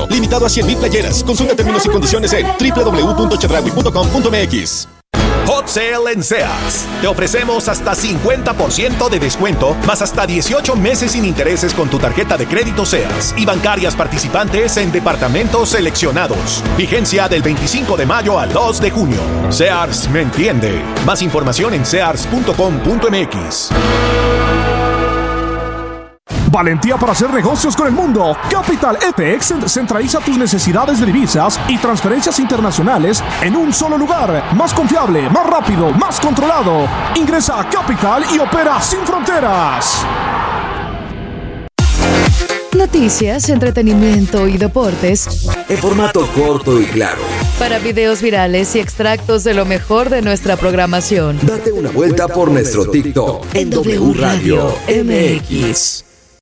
junio. Limitado a 100,000 playeras. Consulta términos y condiciones en www.chedraui.com.mx. Hot Sale en Sears. Te ofrecemos hasta 50% de descuento, más hasta 18 meses sin intereses con tu tarjeta de crédito Sears y bancarias participantes en departamentos seleccionados. Vigencia del 25 de mayo al 2 de junio. Sears me entiende. Más información en sears.com.mx. Valentía para hacer negocios con el mundo. Capital FX centraliza tus necesidades de divisas y transferencias internacionales en un solo lugar. Más confiable, más rápido, más controlado. Ingresa a Capital y opera sin fronteras. Noticias, entretenimiento y deportes en formato corto y claro. Para videos virales y extractos de lo mejor de nuestra programación. Date una vuelta por nuestro TikTok en W Radio MX.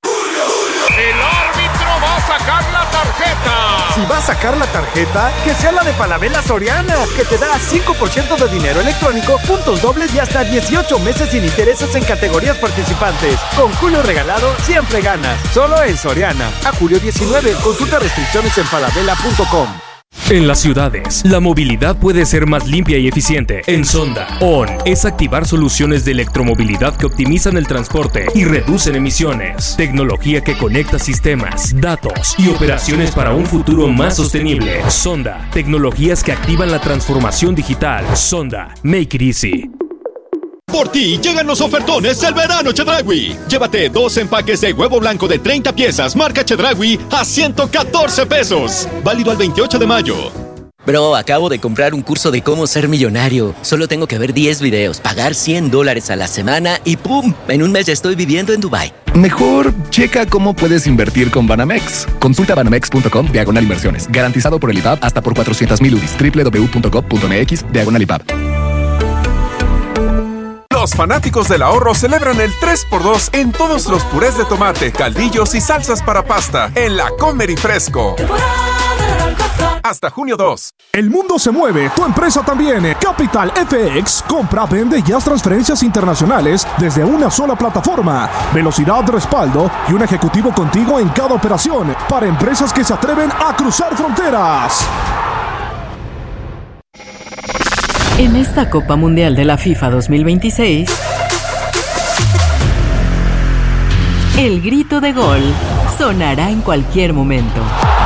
Si va a sacar la tarjeta, que sea la de Falabella Soriana, que te da 5% de dinero electrónico, puntos dobles y hasta 18 meses sin intereses en categorías participantes. Con Julio regalado, siempre ganas. Solo en Soriana. A julio 19, consulta restricciones en falabella.com. En las ciudades, la movilidad puede ser más limpia y eficiente. En Sonda, ON es activar soluciones de electromovilidad que optimizan el transporte y reducen emisiones. Tecnología que conecta sistemas, datos y operaciones para un futuro más sostenible. Sonda, tecnologías que activan la transformación digital. Sonda, make it easy. Por ti llegan los ofertones del verano Chedraui. Llévate 2 empaques de huevo blanco de 30 piezas marca Chedraui a 114 pesos. Válido al 28 de mayo. Bro, acabo de comprar un curso de cómo ser millonario. Solo tengo que ver 10 videos, pagar $100 a la semana y ¡pum! En un mes ya estoy viviendo en Dubái. Mejor checa cómo puedes invertir con Banamex. Consulta banamex.com/inversiones. Garantizado por el IPAB hasta por 400,000 UDIs. www.gov.mx/IPAB. Los fanáticos del ahorro celebran el 3x2 en todos los purés de tomate, caldillos y salsas para pasta en La Comer y Fresco. Hasta junio 2. El mundo se mueve, tu empresa también. Capital FX, compra, vende y haz transferencias internacionales desde una sola plataforma. Velocidad, respaldo y un ejecutivo contigo en cada operación para empresas que se atreven a cruzar fronteras. En esta Copa Mundial de la FIFA 2026, el grito de gol sonará en cualquier momento.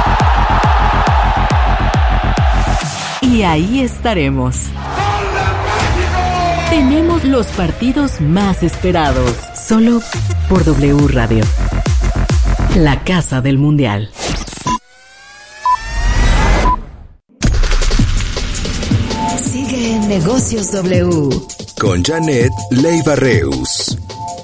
Y ahí estaremos. Tenemos los partidos más esperados, solo por W Radio, la casa del Mundial. Sigue en Negocios W con Janet Leiva Reus.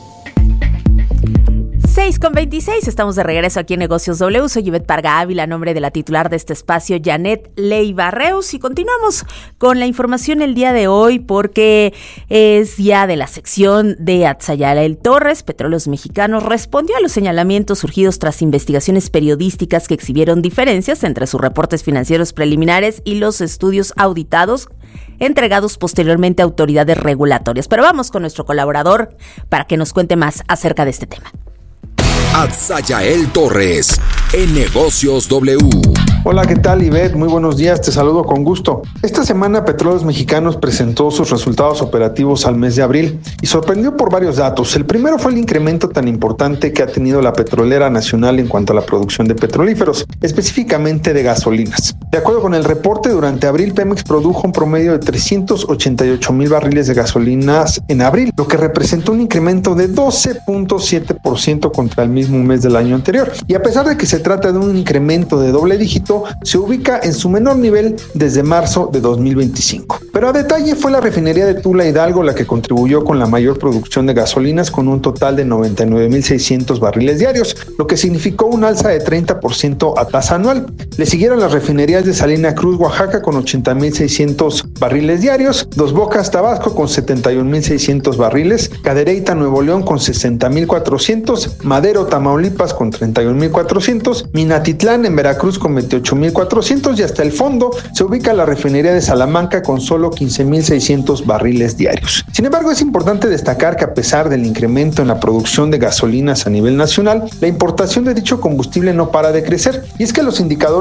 6:26, estamos de regreso aquí en Negocios W. Soy Ivette Parga Ávila, a nombre de la titular de este espacio, Janet Leiva Reus, y continuamos con la información el día de hoy porque es ya de la sección de Atzayael Torres. Petróleos Mexicanos respondió a los señalamientos surgidos tras investigaciones periodísticas que exhibieron diferencias entre sus reportes financieros preliminares y los estudios auditados entregados posteriormente a autoridades regulatorias. Pero vamos con nuestro colaborador para que nos cuente más acerca de este tema. Atzayael Torres, en Negocios W. Hola, ¿qué tal, Ivette? Muy buenos días, te saludo con gusto. Esta semana Petróleos Mexicanos presentó sus resultados operativos al mes de abril y sorprendió por varios datos. El primero fue el incremento tan importante que ha tenido la petrolera nacional en cuanto a la producción de petrolíferos, específicamente de gasolinas. De acuerdo con el reporte, durante abril Pemex produjo un promedio de 388,000 barriles de gasolinas en abril, lo que representó un incremento de 12.7% contra el mismo mes del año anterior. Y a pesar de que se trata de un incremento de doble dígito, se ubica en su menor nivel desde marzo de 2025. Pero a detalle, fue la refinería de Tula Hidalgo la que contribuyó con la mayor producción de gasolinas, con un total de 99,600 barriles diarios, lo que significó un alza de 30% a tasa anual. Le siguieron las refinerías de Salina Cruz, Oaxaca, con 80,600 barriles diarios, Dos Bocas, Tabasco, con 71,600 barriles, Cadereyta, Nuevo León, con 60,400, Madero, Tamaulipas, con 31,400, Minatitlán, en Veracruz, con 28,400, y hasta el fondo se ubica la refinería de Salamanca con solo 15,600 barriles diarios. Sin embargo, es importante destacar que a pesar del incremento en la producción de gasolinas a nivel nacional, la importación de dicho combustible no para de crecer, y es que los indicadores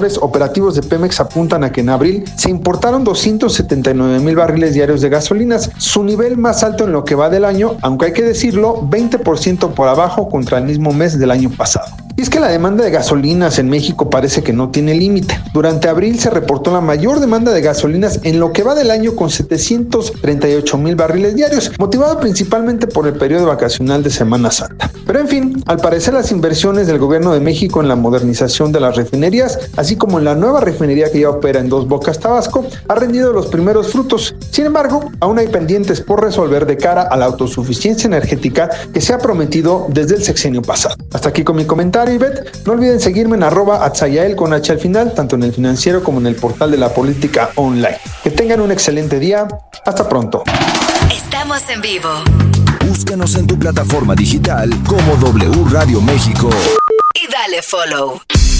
indicadores operativos de Pemex apuntan a que en abril se importaron 279,000 barriles diarios de gasolinas, su nivel más alto en lo que va del año, aunque hay que decirlo, 20% por abajo contra el mismo mes del año pasado. Y es que la demanda de gasolinas en México parece que no tiene límite. Durante abril se reportó la mayor demanda de gasolinas en lo que va del año con 738,000 barriles diarios, motivado principalmente por el periodo vacacional de Semana Santa. Pero en fin, al parecer las inversiones del gobierno de México en la modernización de las refinerías, así como en la nueva refinería que ya opera en Dos Bocas, Tabasco, ha rendido los primeros frutos. Sin embargo, aún hay pendientes por resolver de cara a la autosuficiencia energética que se ha prometido desde el sexenio pasado. Hasta aquí con mi comentario, Ivette. No olviden seguirme en @atzayael con H al final, tanto en el Financiero como en el portal de la política online. Que tengan un excelente día. Hasta pronto. Estamos en vivo. Búscanos en tu plataforma digital como W Radio México. Y dale follow.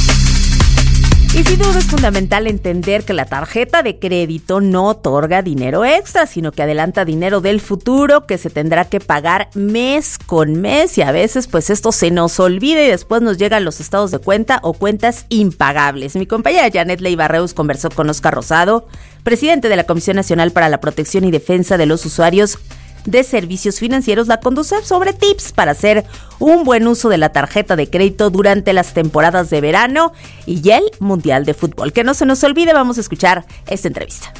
Y sin duda es fundamental entender que la tarjeta de crédito no otorga dinero extra, sino que adelanta dinero del futuro que se tendrá que pagar mes con mes, y a veces pues esto se nos olvida y después nos llegan los estados de cuenta o cuentas impagables. Mi compañera Janet Leiva Reus conversó con Óscar Rosado, presidente de la Comisión Nacional para la Protección y Defensa de los Usuarios de Servicios Financieros, la Conducef, sobre tips para hacer un buen uso de la tarjeta de crédito durante las temporadas de verano y el Mundial de Fútbol. Que no se nos olvide, vamos a escuchar esta entrevista.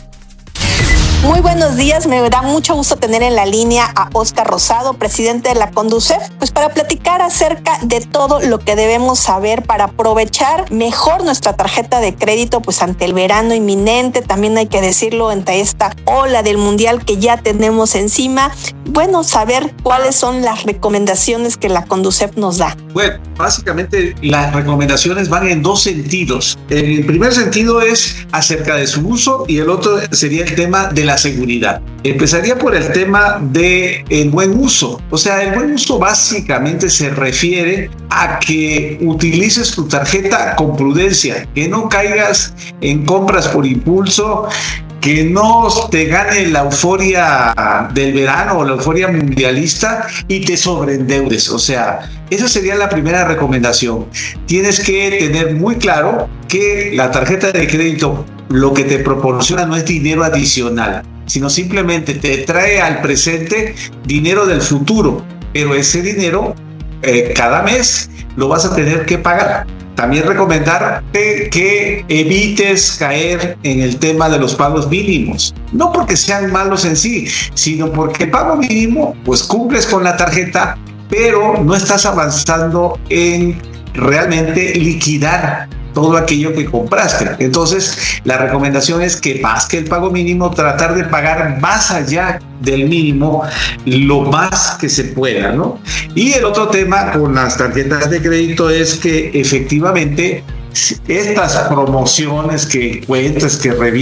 Muy buenos días, me da mucho gusto tener en la línea a Óscar Rosado, presidente de la Conducef, pues para platicar acerca de todo lo que debemos saber para aprovechar mejor nuestra tarjeta de crédito, pues ante el verano inminente, también hay que decirlo, ante esta ola del Mundial que ya tenemos encima. Bueno, saber cuáles son las recomendaciones que la Conducef nos da. Bueno, básicamente las recomendaciones van en dos sentidos. El primer sentido es acerca de su uso y el otro sería el tema de la seguridad. Empezaría por el tema de el buen uso. O sea, el buen uso básicamente se refiere a que utilices tu tarjeta con prudencia, que no caigas en compras por impulso, que no te gane la euforia del verano o la euforia mundialista y te sobreendeudes. O sea, esa sería la primera recomendación. Tienes que tener muy claro que la tarjeta de crédito lo que te proporciona no es dinero adicional, sino simplemente te trae al presente dinero del futuro, pero ese dinero cada mes lo vas a tener que pagar. También recomendarte que evites caer en el tema de los pagos mínimos, no porque sean malos en sí, sino porque el pago mínimo pues cumples con la tarjeta, pero no estás avanzando en realmente liquidar todo aquello que compraste. Entonces, la recomendación es que más que el pago mínimo, tratar de pagar más allá del mínimo lo más que se pueda, ¿no? Y el otro tema con las tarjetas de crédito es que efectivamente estas promociones que encuentres,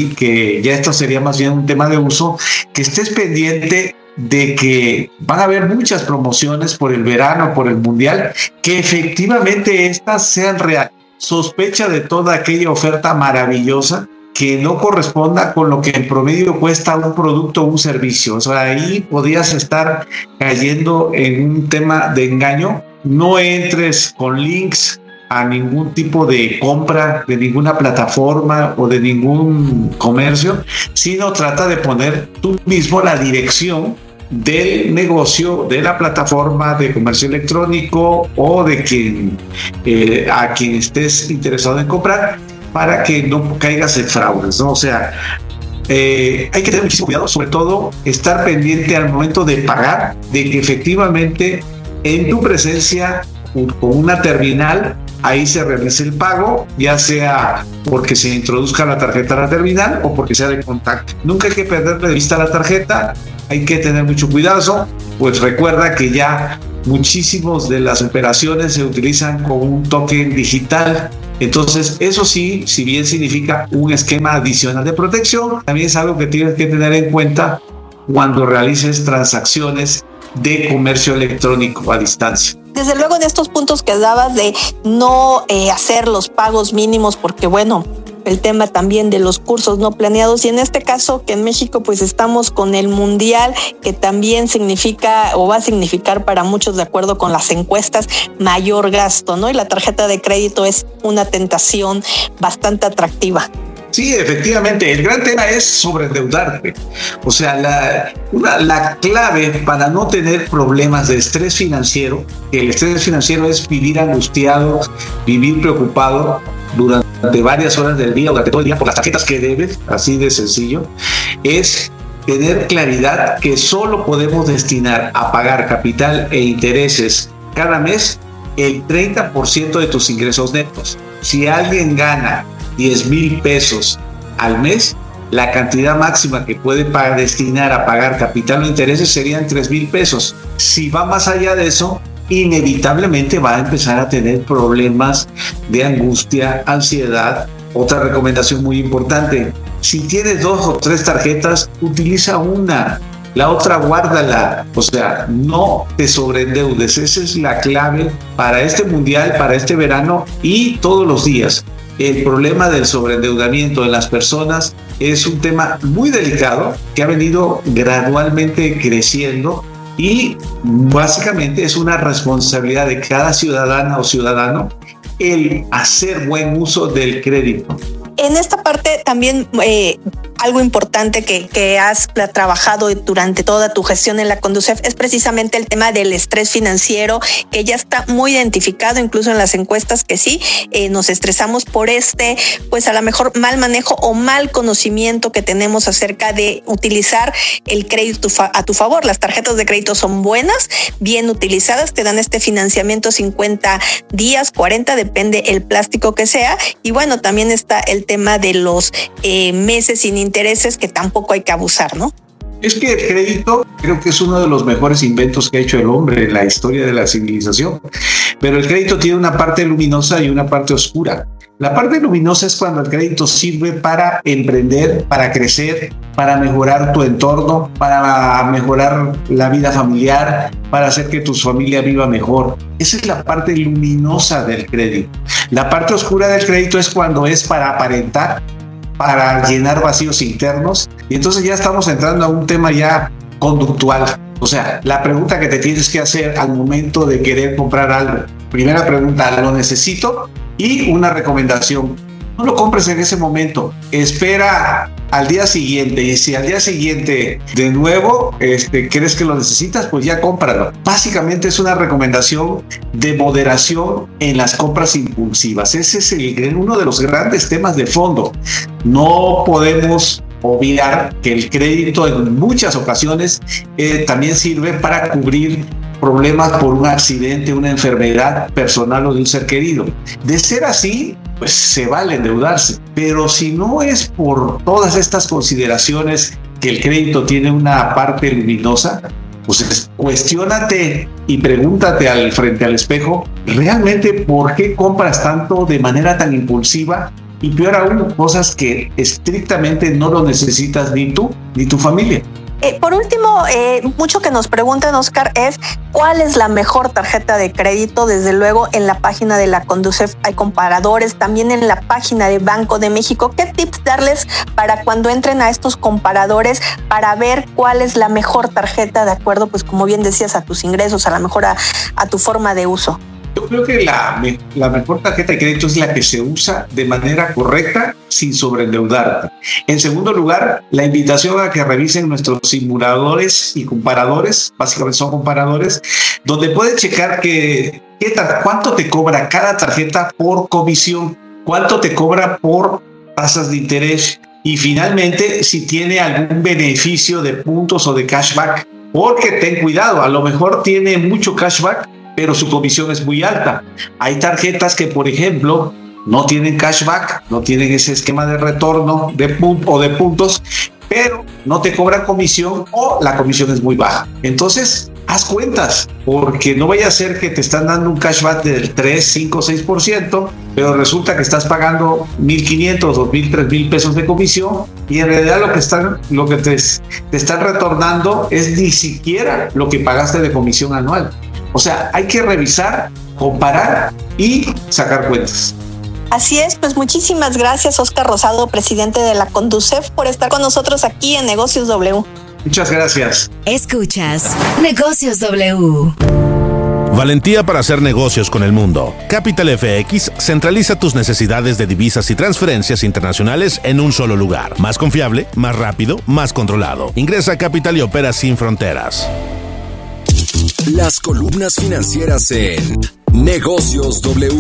que ya esto sería más bien un tema de uso, que estés pendiente de que van a haber muchas promociones por el verano, por el mundial, que efectivamente estas sean reales. Sospecha de toda aquella oferta maravillosa que no corresponda con lo que en promedio cuesta un producto o un servicio. O sea, ahí podrías estar cayendo en un tema de engaño. No entres con links a ningún tipo de compra de ninguna plataforma o de ningún comercio, sino trata de poner tú mismo la dirección del negocio, de la plataforma de comercio electrónico o de quien a quien estés interesado en comprar, para que no caigas en fraudes, ¿no? O sea, hay que tener muchísimo cuidado, sobre todo estar pendiente al momento de pagar, de que efectivamente en tu presencia con una terminal ahí se realice el pago, ya sea porque se introduzca la tarjeta a la terminal o porque sea de contacto. Nunca hay que perder de vista la tarjeta, hay que tener mucho cuidado, pues recuerda que ya muchísimos de las operaciones se utilizan con un token digital. Entonces, eso sí, si bien significa un esquema adicional de protección, también es algo que tienes que tener en cuenta cuando realices transacciones de comercio electrónico a distancia. Desde luego, en estos puntos que dabas de no hacer los pagos mínimos, porque bueno, el tema también de los cursos no planeados, y en este caso que en México pues estamos con el Mundial, que también significa o va a significar para muchos, de acuerdo con las encuestas, mayor gasto, ¿no? Y la tarjeta de crédito es una tentación bastante atractiva. Sí, efectivamente, el gran tema es sobreendeudarte. O sea, la clave para no tener problemas de estrés financiero, que el estrés financiero es vivir angustiado, vivir preocupado durante varias horas del día, durante todo el día, por las tarjetas que debes, así de sencillo, es tener claridad que solo podemos destinar a pagar capital e intereses cada mes el 30% de tus ingresos netos. Si alguien gana 10,000 pesos al mes, la cantidad máxima que puede destinar a pagar capital o intereses serían 3,000 pesos. Si va más allá de eso, inevitablemente va a empezar a tener problemas de angustia, ansiedad. Otra recomendación muy importante: si tienes 2 o 3 tarjetas, utiliza una, la otra guárdala. O sea, no te sobreendeudes. Esa es la clave para este mundial, para este verano y todos los días. El problema del sobreendeudamiento en las personas es un tema muy delicado que ha venido gradualmente creciendo, y básicamente es una responsabilidad de cada ciudadana o ciudadano el hacer buen uso del crédito. En esta parte también algo importante que has trabajado durante toda tu gestión en la Conducef es precisamente el tema del estrés financiero, que ya está muy identificado incluso en las encuestas, que sí, nos estresamos por pues a lo mejor mal manejo o mal conocimiento que tenemos acerca de utilizar el crédito a tu favor. Las tarjetas de crédito son buenas, bien utilizadas, te dan este financiamiento 50 días, 40, depende el plástico que sea, y bueno, también está el tema de los meses sin intereses, que tampoco hay que abusar, ¿no? Es que el crédito creo que es uno de los mejores inventos que ha hecho el hombre en la historia de la civilización, pero el crédito tiene una parte luminosa y una parte oscura. La parte luminosa es cuando el crédito sirve para emprender, para crecer, para mejorar tu entorno, para mejorar la vida familiar, para hacer que tu familia viva mejor. Esa es la parte luminosa del crédito. La parte oscura del crédito es cuando es para aparentar, para llenar vacíos internos, y entonces ya estamos entrando a un tema ya conductual. O sea, la pregunta que te tienes que hacer al momento de querer comprar algo. Primera pregunta: ¿lo necesito? Y una recomendación: no lo compres en ese momento, espera al día siguiente, y si al día siguiente de nuevo crees que lo necesitas, pues ya cómpralo. Básicamente es una recomendación de moderación en las compras impulsivas. Ese es uno de los grandes temas de fondo. No podemos obviar que el crédito en muchas ocasiones también sirve para cubrir problemas por un accidente, una enfermedad personal o de un ser querido. De ser así, pues se vale endeudarse, pero si no es por todas estas consideraciones que el crédito tiene una parte luminosa, pues cuestiónate y pregúntate frente al espejo, ¿realmente por qué compras tanto de manera tan impulsiva? Y peor aún, cosas que estrictamente no lo necesitas ni tú ni tu familia. Por último, mucho que nos preguntan, Oscar, es ¿cuál es la mejor tarjeta de crédito? Desde luego en la página de la Conducef hay comparadores, también en la página de Banco de México. ¿Qué tips darles para cuando entren a estos comparadores para ver cuál es la mejor tarjeta de acuerdo, pues como bien decías, a tus ingresos, a lo mejor a tu forma de uso? Yo creo que la mejor tarjeta de crédito es la que se usa de manera correcta sin sobreendeudarte. En segundo lugar, la invitación a que revisen nuestros simuladores y comparadores, básicamente son comparadores, donde puedes checar cuánto te cobra cada tarjeta por comisión, cuánto te cobra por tasas de interés y finalmente si tiene algún beneficio de puntos o de cashback. Porque ten cuidado, a lo mejor tiene mucho cashback, pero su comisión es muy alta. Hay tarjetas que, por ejemplo, no tienen cashback, no tienen ese esquema de retorno de puntos, pero no te cobran comisión o la comisión es muy baja. Entonces, haz cuentas, porque no vaya a ser que te están dando un cashback del 3, 5, 6%, pero resulta que estás pagando 1,500, 2,000, 3,000 pesos de comisión y en realidad lo que te están retornando es ni siquiera lo que pagaste de comisión anual. O sea, hay que revisar, comparar y sacar cuentas. Así es, pues muchísimas gracias, Oscar Rosado, presidente de la Conducef, por estar con nosotros aquí en Negocios W. Muchas gracias. Escuchas Negocios W. Valentía para hacer negocios con el mundo. Capital FX centraliza tus necesidades de divisas y transferencias internacionales en un solo lugar. Más confiable, más rápido, más controlado. Ingresa a Capital y opera sin fronteras. Las columnas financieras en Negocios W.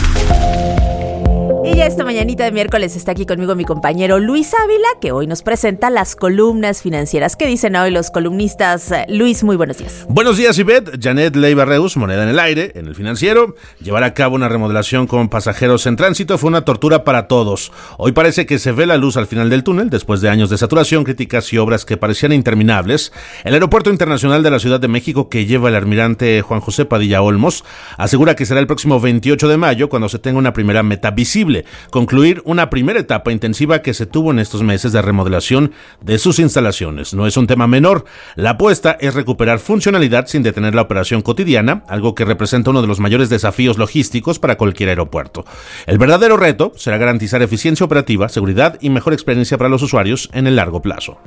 Y ya esta mañanita de miércoles está aquí conmigo mi compañero Luis Ávila, que hoy nos presenta las columnas financieras. ¿Qué dicen hoy los columnistas? Luis, muy buenos días. Buenos días, Ivette. Janet Leiva Reus, moneda en el aire, en el financiero. Llevar a cabo una remodelación con pasajeros en tránsito fue una tortura para todos. Hoy parece que se ve la luz al final del túnel, después de años de saturación, críticas y obras que parecían interminables. El Aeropuerto Internacional de la Ciudad de México, que lleva el almirante Juan José Padilla Olmos, asegura que será el próximo 28 de mayo cuando se tenga una primera meta visible: concluir una primera etapa intensiva que se tuvo en estos meses de remodelación de sus instalaciones. No es un tema menor. La apuesta es recuperar funcionalidad sin detener la operación cotidiana, algo que representa uno de los mayores desafíos logísticos para cualquier aeropuerto. El verdadero reto será garantizar eficiencia operativa, seguridad y mejor experiencia para los usuarios en el largo plazo.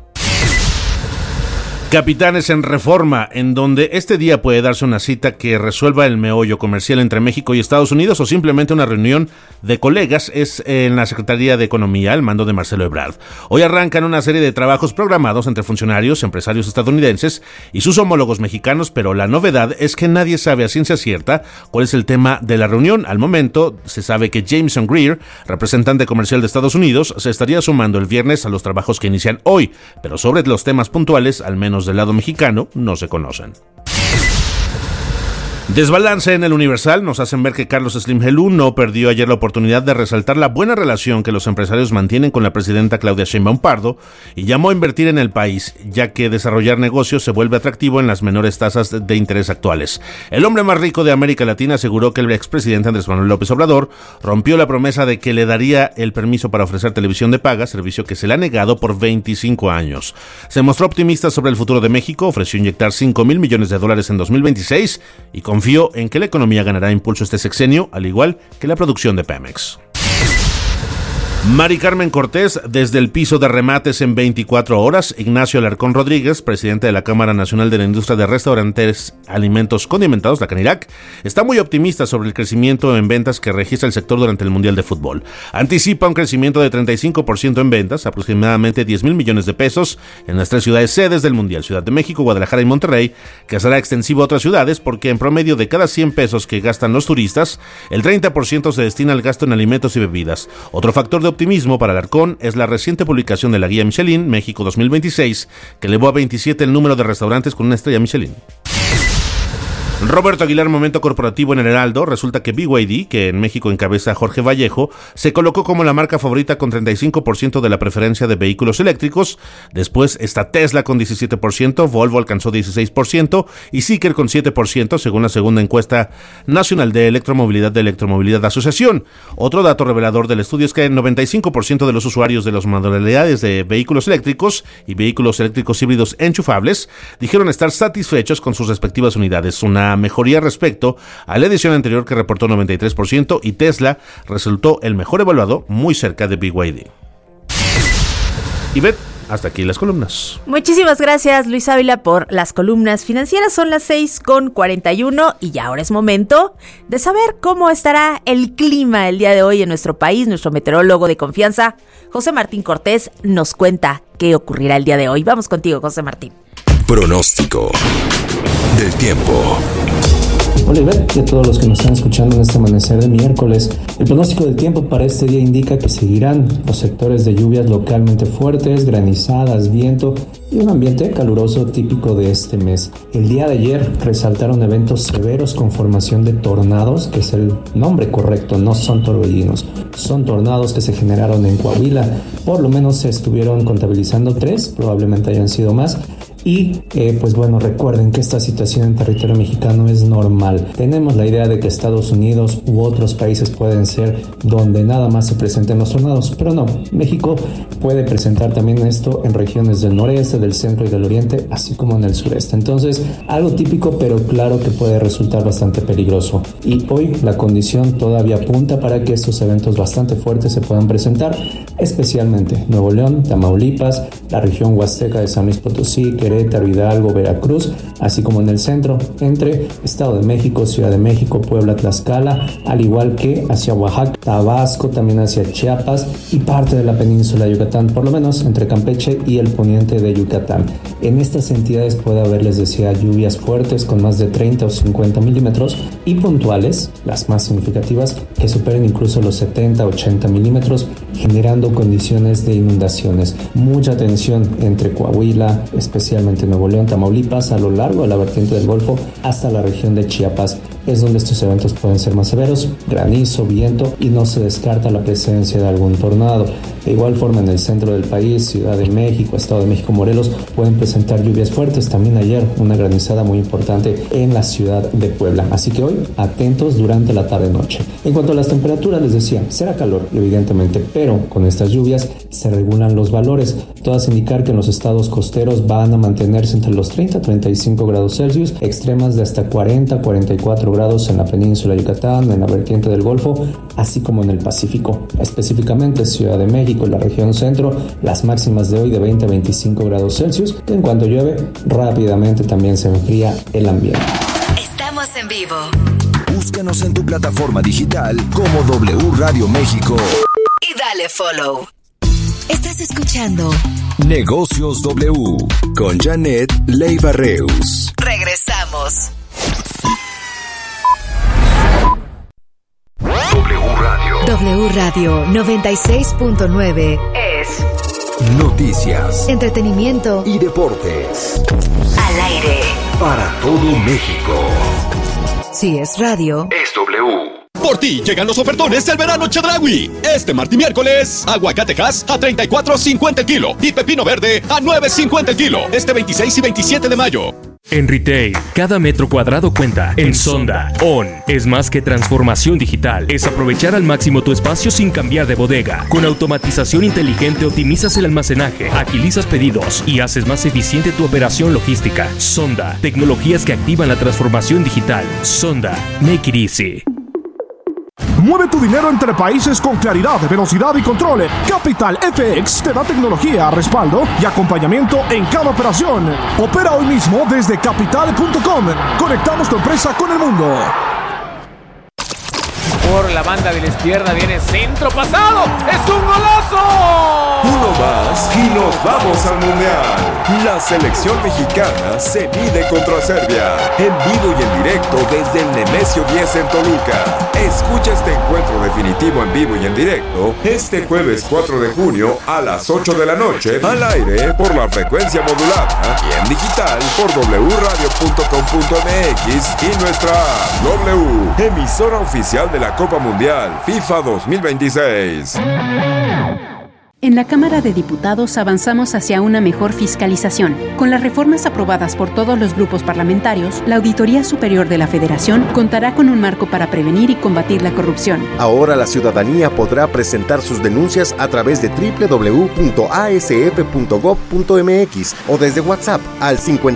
Capitanes en Reforma, en donde este día puede darse una cita que resuelva el meollo comercial entre México y Estados Unidos o simplemente una reunión de colegas, es en la Secretaría de Economía al mando de Marcelo Ebrard. Hoy arrancan una serie de trabajos programados entre funcionarios, empresarios estadounidenses y sus homólogos mexicanos, pero la novedad es que nadie sabe a ciencia cierta cuál es el tema de la reunión. Al momento se sabe que Jameson Greer, representante comercial de Estados Unidos, se estaría sumando el viernes a los trabajos que inician hoy, pero sobre los temas puntuales, al menos del lado mexicano, no se conocen. Desbalance en el Universal nos hacen ver que Carlos Slim Helú no perdió ayer la oportunidad de resaltar la buena relación que los empresarios mantienen con la presidenta Claudia Sheinbaum Pardo y llamó a invertir en el país, ya que desarrollar negocios se vuelve atractivo en las menores tasas de interés actuales. El hombre más rico de América Latina aseguró que el expresidente Andrés Manuel López Obrador rompió la promesa de que le daría el permiso para ofrecer televisión de paga, servicio que se le ha negado por 25 años. Se mostró optimista sobre el futuro de México, ofreció inyectar $5,000 millones en 2026 y confió en que la economía ganará impulso este sexenio, al igual que la producción de Pemex. Mari Carmen Cortés, desde el piso de remates en 24 horas, Ignacio Alarcón Rodríguez, presidente de la Cámara Nacional de la Industria de Restaurantes Alimentos Condimentados, la CANIRAC, está muy optimista sobre el crecimiento en ventas que registra el sector durante el Mundial de Fútbol. Anticipa un crecimiento de 35% en ventas, aproximadamente $10,000 millones en las 3 ciudades sedes del Mundial, Ciudad de México, Guadalajara y Monterrey, que será extensivo a otras ciudades porque en promedio de cada 100 pesos que gastan los turistas, el 30% se destina al gasto en alimentos y bebidas. Otro factor de optimismo para Alarcón es la reciente publicación de la guía Michelin México 2026, que elevó a 27 el número de restaurantes con una estrella Michelin. Roberto Aguilar, momento corporativo en el Heraldo. Resulta que BYD, que en México encabeza Jorge Vallejo, se colocó como la marca favorita con 35% de la preferencia de vehículos eléctricos. Después está Tesla con 17%, Volvo alcanzó 16% y Zeekr con 7%, según la segunda encuesta nacional de Electromovilidad Asociación. Otro dato revelador del estudio es que el 95% de los usuarios de las modalidades de vehículos eléctricos y vehículos eléctricos híbridos enchufables dijeron estar satisfechos con sus respectivas unidades, una mejoría respecto a la edición anterior que reportó 93%, y Tesla resultó el mejor evaluado, muy cerca de BYD. Ivette, hasta aquí las columnas. Muchísimas gracias, Luis Ávila, por las columnas financieras. Son las 6:41 y ya ahora es momento de saber cómo estará el clima el día de hoy en nuestro país. Nuestro meteorólogo de confianza, José Martín Cortés, nos cuenta qué ocurrirá el día de hoy. Vamos contigo, José Martín. Pronóstico del tiempo. Hola Ivette y a todos los que nos están escuchando en este amanecer de miércoles. El pronóstico del tiempo para este día indica que seguirán los sectores de lluvias localmente fuertes, granizadas, viento y un ambiente caluroso típico de este mes. El día de ayer resaltaron eventos severos con formación de tornados, que es el nombre correcto, no son torbellinos. Son tornados que se generaron en Coahuila. Por lo menos se estuvieron contabilizando 3, probablemente hayan sido más. Y pues bueno, recuerden que esta situación en territorio mexicano es normal. Tenemos la idea de que Estados Unidos u otros países pueden ser donde nada más se presenten los tornados, pero no, México puede presentar también esto en regiones del noreste, del centro y del oriente, así como en el sureste. Entonces, algo típico, pero claro que puede resultar bastante peligroso. Y hoy la condición todavía apunta para que estos eventos bastante fuertes se puedan presentar, especialmente Nuevo León, Tamaulipas, la región huasteca de San Luis Potosí, Querétaro, Hidalgo, Veracruz, así como en el centro, entre Estado de México, Ciudad de México, Puebla, Tlaxcala, al igual que hacia Oaxaca, Tabasco, también hacia Chiapas y parte de la península de Yucatán, por lo menos entre Campeche y el poniente de Yucatán. En estas entidades puede haber, les decía, lluvias fuertes con más de 30 o 50 milímetros y puntuales, las más significativas, que superen incluso los 70 o 80 milímetros, generando condiciones de inundaciones. Mucha atención entre Coahuila, especialmente Nuevo León, Tamaulipas, a lo largo de la vertiente del Golfo hasta la región de Chiapas. Es donde estos eventos pueden ser más severos, granizo, viento y no se descarta la presencia de algún tornado. De igual forma, en el centro del país, Ciudad de México, Estado de México, Morelos, pueden presentar lluvias fuertes. También ayer una granizada muy importante en la ciudad de Puebla. Así que hoy, atentos durante la tarde-noche. En cuanto a las temperaturas, les decía, será calor, evidentemente, pero con estas lluvias se regulan los valores. Todas indicar que en los estados costeros van a mantenerse entre los 30 a 35 grados Celsius, extremas de hasta 40 a 44 grados en la península de Yucatán, en la vertiente del Golfo, así como en el Pacífico. Específicamente Ciudad de México y la región centro, las máximas de hoy de 20 a 25 grados Celsius, que en cuanto llueve, rápidamente también se enfría el ambiente. Estamos en vivo. Búscanos en tu plataforma digital como W Radio México. Y dale follow. Estás escuchando Negocios W con Janet Leiva Reus. Regresamos. W Radio 96.9 es noticias, entretenimiento y deportes. Al aire para todo México. Si es radio, es W. Por ti llegan los ofertones del verano Chedraui. Este martes y miércoles, aguacatejas a $34.50 el kilo y pepino verde a $9.50 el kilo. Este 26 y 27 de mayo. En retail, cada metro cuadrado cuenta. En Sonda, ON es más que transformación digital. Es aprovechar al máximo tu espacio sin cambiar de bodega. Con automatización inteligente optimizas el almacenaje, agilizas pedidos y haces más eficiente tu operación logística. Sonda, tecnologías que activan la transformación digital. Sonda, make it easy. Mueve tu dinero entre países con claridad, velocidad y control. Capital FX te da tecnología, respaldo y acompañamiento en cada operación. Opera hoy mismo desde capital.com. Conectamos tu empresa con el mundo. Por la banda de la izquierda viene centro pasado. ¡Es un golazo! Uno más y nos vamos al Mundial. La selección mexicana se mide contra Serbia. En vivo y en directo desde el Nemesio 10 en Toluca. Escucha este encuentro definitivo en vivo y en directo este jueves 4 de junio a las 8 de la noche al aire por la frecuencia modulada y en digital por wradio.com.mx y nuestra W, emisora oficial de la Copa Mundial FIFA 2026. En la Cámara de Diputados avanzamos hacia una mejor fiscalización. Con las reformas aprobadas por todos los grupos parlamentarios, la Auditoría Superior de la Federación contará con un marco para prevenir y combatir la corrupción. Ahora la ciudadanía podrá presentar sus denuncias a través de www.asf.gov.mx o desde WhatsApp al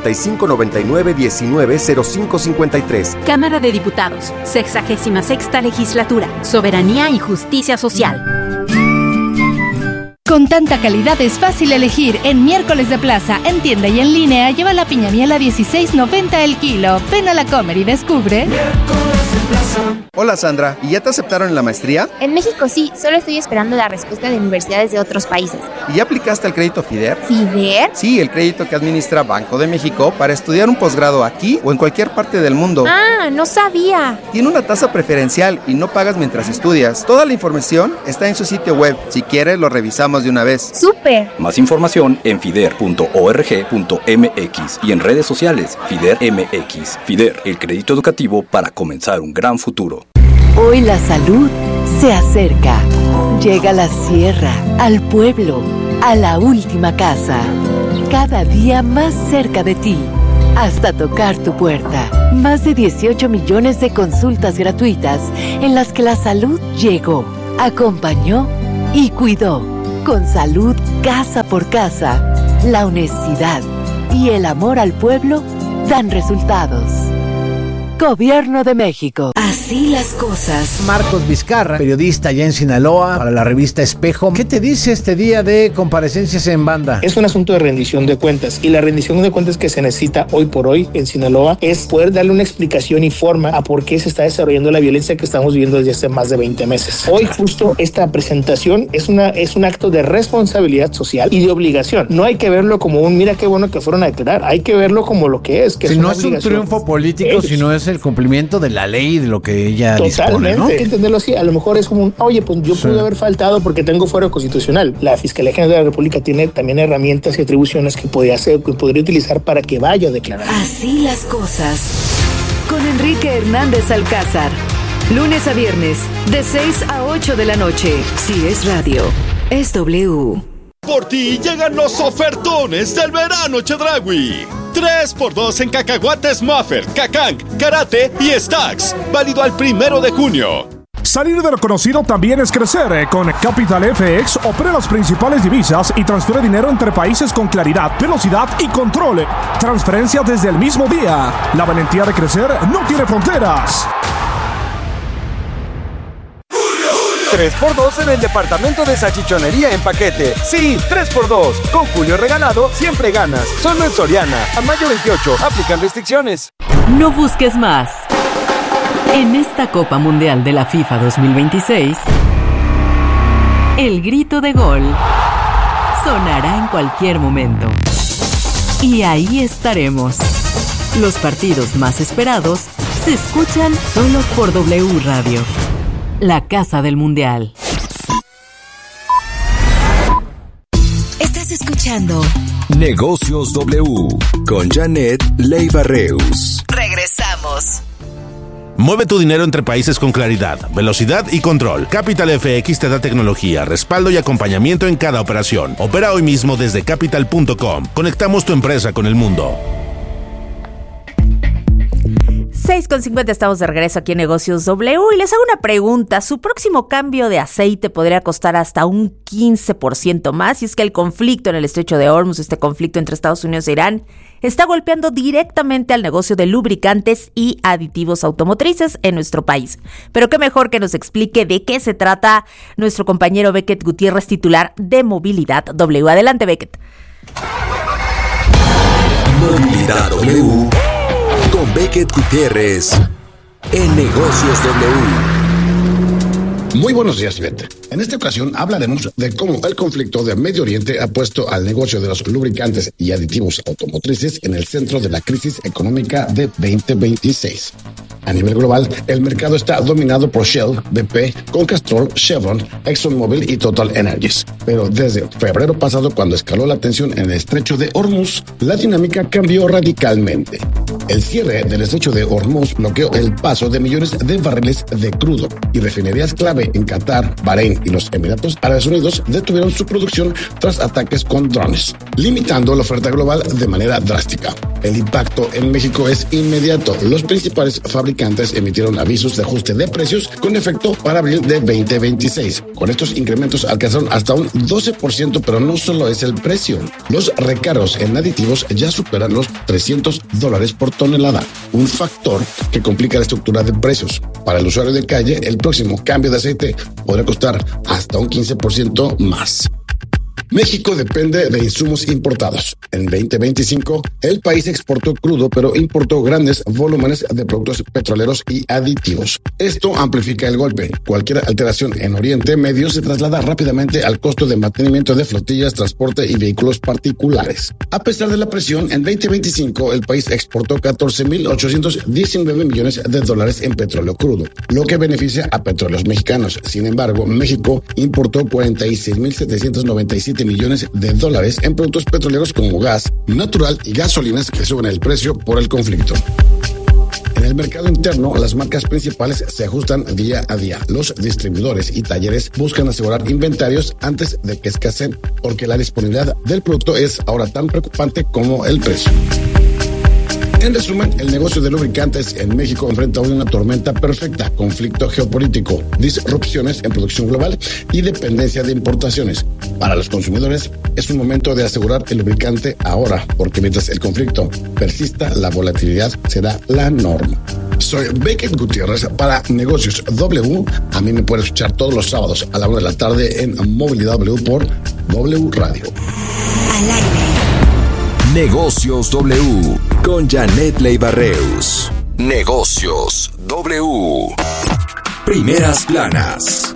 5599-190553. Cámara de Diputados, 66ª Legislatura, Soberanía y Justicia Social. Con tanta calidad es fácil elegir. En Miércoles de Plaza, en tienda y en línea, lleva la piña miel a $16.90 el kilo. Ven a la Comer y descubre. Hola Sandra, ¿y ya te aceptaron en la maestría? En México sí, solo estoy esperando la respuesta de universidades de otros países. ¿Y ya aplicaste el crédito FIDER? ¿FIDER? Sí, el crédito que administra Banco de México para estudiar un posgrado aquí o en cualquier parte del mundo. Ah, no sabía. Tiene una tasa preferencial y no pagas mientras estudias. Toda la información está en su sitio web. Si quieres, lo revisamos de una vez. ¡Súper! Más información en fider.org.mx y en redes sociales FIDER MX. FIDER, el crédito educativo para comenzar un gran futuro. Hoy la salud se acerca. Llega a la sierra, al pueblo, a la última casa. cada día más cerca de ti, hasta tocar tu puerta. Más de 18 millones de consultas gratuitas en las que la salud llegó, acompañó y cuidó. Con salud casa por casa, la honestidad y el amor al pueblo dan resultados. Gobierno de México. Así las cosas. Marcos Vizcarra, periodista allá en Sinaloa, para la revista Espejo. ¿Qué te dice este día de comparecencias en banda? Es un asunto de rendición de cuentas, y la rendición de cuentas que se necesita hoy por hoy en Sinaloa es poder darle una explicación y forma a por qué se está desarrollando la violencia que estamos viviendo desde hace más de 20 meses. Hoy justo esta presentación es un acto de responsabilidad social y de obligación. No hay que verlo como un mira qué bueno que fueron a declarar, hay que verlo como lo que es. Que si es no es un triunfo político, sino es el cumplimiento de la ley y de lo que ella dispone, ¿no? Hay que entenderlo así. A lo mejor es como un, oye, pues yo pude haber faltado porque tengo fuero constitucional. La Fiscalía General de la República tiene también herramientas y atribuciones que podría utilizar para que vaya a declarar. Así las cosas. Con Enrique Hernández Alcázar. Lunes a viernes, de 6 a 8 de la noche. Si es radio, es W. Por ti llegan los ofertones del verano Chedraui. 3x2 en cacahuates Muffer, Cacang, Karate y Stacks. Válido al 1 de junio. Salir de lo conocido también es crecer. Con Capital FX opera las principales divisas y transfiere dinero entre países con claridad, velocidad y control. Transferencias desde el mismo día. La valentía de crecer no tiene fronteras. 3x2 en el departamento de salchichonería en paquete. Sí, 3x2. Con Julio regalado, siempre ganas. Solo en Soriana. A mayo 28. Aplican restricciones. No busques más. En esta Copa Mundial de la FIFA 2026, el grito de gol sonará en cualquier momento. Y ahí estaremos. Los partidos más esperados se escuchan solo por W Radio. La Casa del Mundial. Estás escuchando Negocios W con Janet Leiva Reus. Regresamos. Mueve tu dinero entre países con claridad, velocidad y control. Capital FX te da tecnología, respaldo y acompañamiento en cada operación. Opera hoy mismo desde capital.com. Conectamos tu empresa con el mundo. 6:50, estamos de regreso aquí en Negocios W y les hago una pregunta. Su próximo cambio de aceite podría costar hasta un 15% más, y es que el conflicto en el estrecho de Hormuz, este conflicto entre Estados Unidos e Irán, está golpeando directamente al negocio de lubricantes y aditivos automotrices en nuestro país. Pero qué mejor que nos explique de qué se trata nuestro compañero Beckett Gutiérrez, titular de Movilidad W. Adelante, Beckett. Movilidad W con Beckett Gutiérrez en Negocios W. Muy buenos días, Ivette. En esta ocasión hablaremos de cómo el conflicto de Medio Oriente ha puesto al negocio de los lubricantes y aditivos automotrices en el centro de la crisis económica de 2026. A nivel global, el mercado está dominado por Shell, BP, Castrol, Chevron, ExxonMobil y Total Energies. Pero desde febrero pasado, cuando escaló la tensión en el estrecho de Hormuz, la dinámica cambió radicalmente. El cierre del estrecho de Hormuz bloqueó el paso de millones de barriles de crudo, y refinerías clave en Qatar, Bahrein y los Emiratos Árabes Unidos detuvieron su producción tras ataques con drones, limitando la oferta global de manera drástica. El impacto en México es inmediato. Los principales fabricantes emitieron avisos de ajuste de precios con efecto para abril de 2026. Con estos incrementos alcanzaron hasta un 12%, pero no solo es el precio. Los recargos en aditivos ya superan los $300 por tonelada, un factor que complica la estructura de precios. Para el usuario de calle, el próximo cambio de aceite podría costar hasta un 15% más. México depende de insumos importados. En 2025, el país exportó crudo, pero importó grandes volúmenes de productos petroleros y aditivos. Esto amplifica el golpe. Cualquier alteración en Oriente Medio se traslada rápidamente al costo de mantenimiento de flotillas, transporte y vehículos particulares. A pesar de la presión, en 2025, el país exportó $14,819 millones en petróleo crudo, lo que beneficia a petróleos mexicanos. Sin embargo, México importó $46,797 millones en productos petroleros como gas natural y gasolinas que suben el precio por el conflicto. En el mercado interno, las marcas principales se ajustan día a día. Los distribuidores y talleres buscan asegurar inventarios antes de que escaseen, porque la disponibilidad del producto es ahora tan preocupante como el precio. En resumen, el negocio de lubricantes en México enfrenta hoy una tormenta perfecta: conflicto geopolítico, disrupciones en producción global y dependencia de importaciones. Para los consumidores es un momento de asegurar el lubricante ahora, porque mientras el conflicto persista, la volatilidad será la norma. Soy Beckett Gutiérrez para Negocios W. A mí me puede escuchar todos los sábados a la 1 de la tarde en Movilidad W por W Radio. Al aire. Negocios W con Janet Leiva Reus. Negocios W. Primeras planas.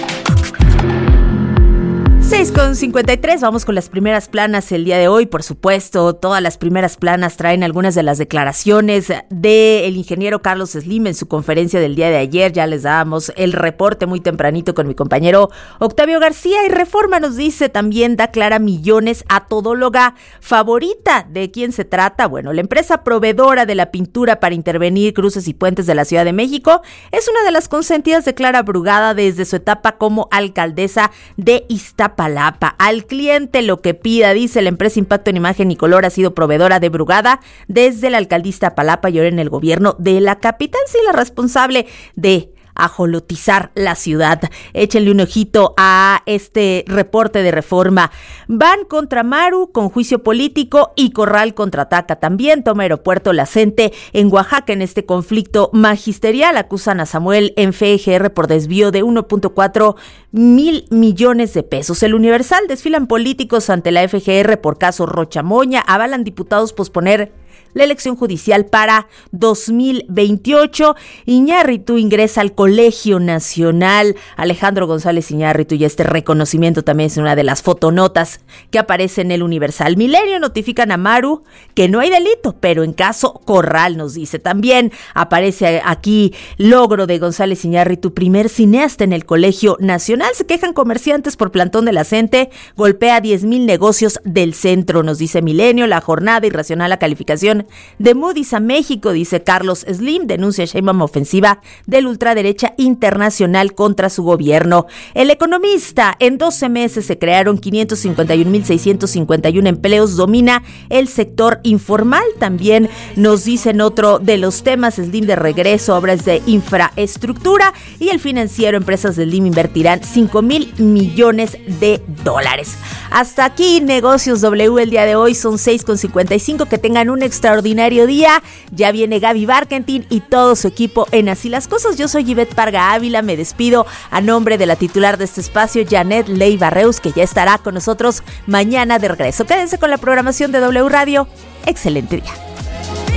6:53, vamos con las primeras planas el día de hoy. Por supuesto, todas las primeras planas traen algunas de las declaraciones del ingeniero Carlos Slim en su conferencia del día de ayer. Ya les dábamos el reporte muy tempranito con mi compañero Octavio García. Y Reforma nos dice también, da Clara millones a todóloga favorita. ¿De quién se trata? Bueno, la empresa proveedora de la pintura para intervenir cruces y puentes de la Ciudad de México es una de las consentidas de Clara Brugada desde su etapa como alcaldesa de Iztapalapa. Al cliente lo que pida, dice la empresa Impacto en Imagen y Color, ha sido proveedora de Brugada desde la alcaldía Iztapalapa y ahora en el gobierno de la capital. Sí, la responsable de ajolotizar la ciudad. Échenle un ojito a este reporte de Reforma. Van contra Maru con juicio político y Corral contraataca también. Toma aeropuerto La Cente en Oaxaca en este conflicto magisterial. Acusan a Samuel en FGR por desvío de 1.4 mil millones de pesos. El Universal: desfilan políticos ante la FGR por caso Rocha Moña. Avalan diputados posponer la elección judicial para 2028. Iñárritu ingresa al Colegio Nacional. Alejandro González Iñárritu, y este reconocimiento también es una de las fotonotas que aparece en el Universal. Milenio: notifican a Maru que no hay delito, pero en caso Corral, nos dice. También aparece aquí logro de González Iñárritu, primer cineasta en el Colegio Nacional. Se quejan comerciantes por plantón de la Cente, golpea 10,000 negocios del centro, nos dice Milenio. La jornada: irracional la calificación de Moody's a México, dice Carlos Slim. Denuncia Sheinbaum ofensiva de la ultraderecha internacional contra su gobierno. El Economista: en 12 meses se crearon 551,651 empleos, domina el sector informal. También nos dicen otro de los temas: Slim de regreso, obras de infraestructura. Y el Financiero: empresas de Slim invertirán 5,000 millones de dólares. Hasta aquí Negocios W el día de hoy. Son 6:55. Que tengan un extraordinario día. Ya viene Gaby Barkentin y todo su equipo en Así las Cosas. Yo soy Ivette Parga Ávila. Me despido a nombre de la titular de este espacio, Janet Leiva Reus, que ya estará con nosotros mañana de regreso. Quédense con la programación de W Radio. Excelente día.